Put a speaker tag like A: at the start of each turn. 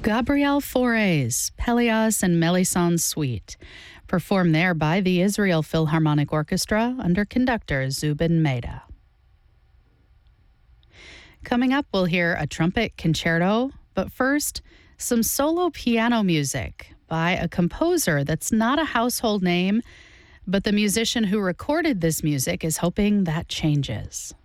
A: Gabriel Fauré's Pelléas and Melisande Suite, performed there by the Israel Philharmonic Orchestra under conductor Zubin Mehta. Coming up, we'll hear a trumpet concerto, but first, some solo piano music by a composer that's not a household name, but the musician who recorded this music is hoping that changes.